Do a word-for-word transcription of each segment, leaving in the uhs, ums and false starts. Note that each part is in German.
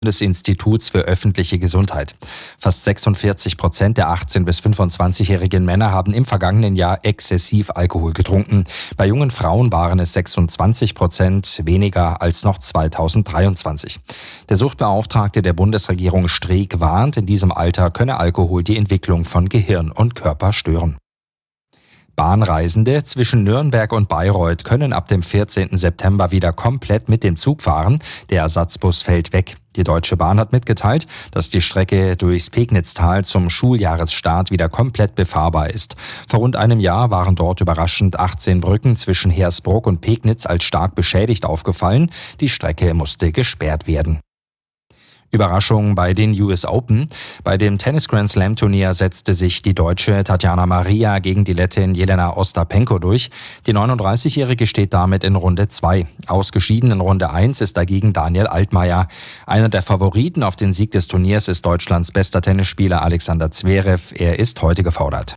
des Instituts für öffentliche Gesundheit. Fast sechsundvierzig Prozent der achtzehn- bis fünfundzwanzigjährigen Männer haben im vergangenen Jahr exzessiv Alkohol getrunken. Bei jungen Frauen waren es sechsundzwanzig Prozent, weniger als noch zweitausenddreiundzwanzig. Der Suchtbeauftragte der Bundesregierung Streeck warnt, in diesem Alter könne Alkohol die Entwicklung von Gehirn und Körper stören. Bahnreisende zwischen Nürnberg und Bayreuth können ab dem vierzehnten September wieder komplett mit dem Zug fahren. Der Ersatzbus fällt weg. Die Deutsche Bahn hat mitgeteilt, dass die Strecke durchs Pegnitztal zum Schuljahresstart wieder komplett befahrbar ist. Vor rund einem Jahr waren dort überraschend achtzehn Brücken zwischen Hersbruck und Pegnitz als stark beschädigt aufgefallen. Die Strecke musste gesperrt werden. Überraschung bei den U S Open. Bei dem Tennis-Grand-Slam-Turnier setzte sich die Deutsche Tatjana Maria gegen die Lettin Jelena Ostapenko durch. Die neununddreißigjährige steht damit in Runde zwei. Ausgeschieden in Runde eins ist dagegen Daniel Altmaier. Einer der Favoriten auf den Sieg des Turniers ist Deutschlands bester Tennisspieler Alexander Zverev. Er ist heute gefordert.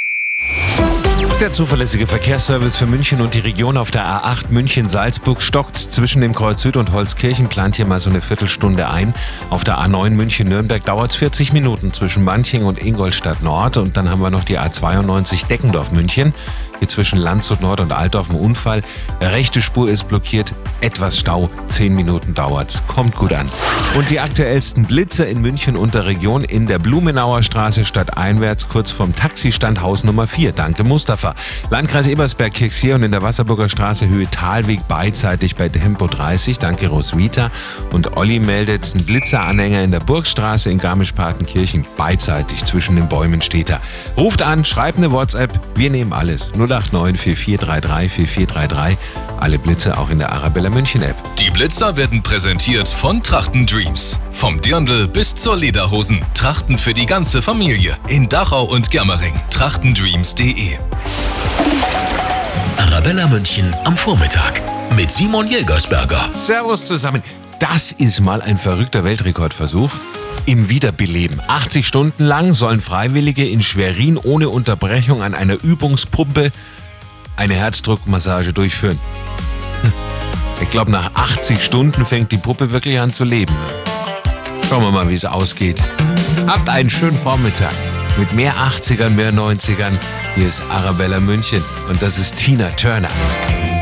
Der zuverlässige Verkehrsservice für München und die Region auf der A acht München-Salzburg stockt. Zwischen dem Kreuz Süd und Holzkirchen plant hier mal so eine Viertelstunde ein. Auf der A neun München-Nürnberg dauert es vierzig Minuten zwischen Manching und Ingolstadt Nord. Und dann haben wir noch die A zweiundneunzig Deckendorf-München. Hier zwischen Landshut Nord und Altdorf ein Unfall. Rechte Spur ist blockiert. Etwas Stau. Zehn Minuten dauert's. Kommt gut an. Und die aktuellsten Blitze in München und der Region in der Blumenauer Straße stadteinwärts kurz vom Taxistand Haus Nummer vier. Danke Mustafa. Landkreis Ebersberg-Kirchsee und in der Wasserburger Straße Höhe Talweg beidseitig bei Tempo dreißig. Danke Roswitha. Und Olli meldet einen Blitzeranhänger in der Burgstraße in Garmisch-Partenkirchen beidseitig zwischen den Bäumen steht er. Ruft an, schreibt eine WhatsApp. Wir nehmen alles. null acht neun vier vier drei drei vier vier drei drei. Alle Blitze auch in der Arabella München App. Die Blitzer werden präsentiert von Trachten Dreams. Vom Dirndl bis zur Lederhosen. Trachten für die ganze Familie. In Dachau und Germering. trachtendreams punkt de. Arabella München am Vormittag mit Simon Jägersberger. Servus zusammen. Das ist mal ein verrückter Weltrekordversuch im Wiederbeleben. achtzig Stunden lang sollen Freiwillige in Schwerin ohne Unterbrechung an einer Übungspumpe eine Herzdruckmassage durchführen. Ich glaube, nach achtzig Stunden fängt die Puppe wirklich an zu leben. Schauen wir mal, wie es ausgeht. Habt einen schönen Vormittag mit mehr achtzigern, mehr neunzigern. Hier ist Arabella München und das ist Tina Turner.